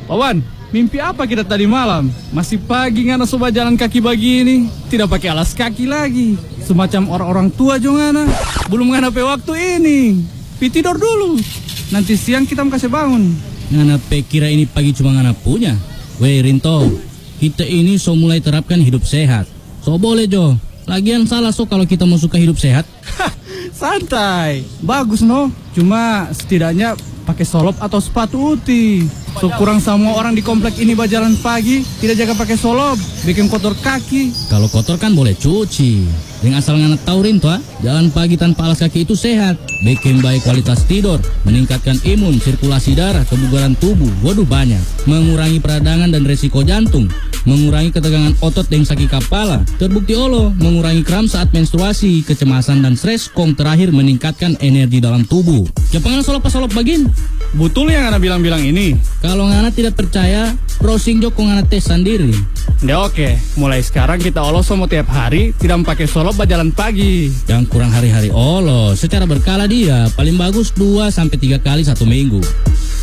Pawan, mimpi apa kita tadi malam? Masih pagi ngana sobat jalan kaki begini. Tidak pakai alas kaki lagi. Semacam orang-orang tua jo ngana. Belum ngana pe waktu ini. Pi tidur dulu. Nanti siang kita kasih bangun. Ngana pe kira ini pagi cuma ngana punya. Weh Rinto, kita ini so mulai terapkan hidup sehat. So boleh Jo. Lagian salah so kalau kita mau suka hidup sehat. Santai. Bagus no. Cuma setidaknya pakai solop atau sepatu uti. So kurang semua orang di komplek ini berjalan pagi tidak jaga pakai solop, bikin kotor kaki. Kalau kotor kan boleh cuci. Yang asal ngana tahu Rinto, jalan pagi tanpa alas kaki itu sehat. Bikin baik kualitas tidur, meningkatkan imun, sirkulasi darah, kebugaran tubuh. Waduh banyak. Mengurangi peradangan dan resiko jantung. Mengurangi ketegangan otot dan sakit kepala. Terbukti olo, mengurangi kram saat menstruasi, kecemasan dan stres. Kong terakhir meningkatkan energi dalam tubuh. Jangan solop bagin. Betul yang Ana bilang-bilang ini. Kalau Ngana tidak percaya, browsing jo kong Ngana tes sendiri. Ya oke, mulai sekarang kita olos semua tiap hari, tidak pakai solop berjalan pagi. Yang kurang hari-hari olos, secara berkala dia, paling bagus 2-3 kali 1 minggu.